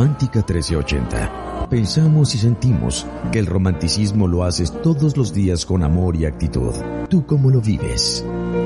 Romántica 1380. Pensamos y sentimos que el romanticismo lo haces todos los días con amor y actitud. ¿Tú cómo lo vives?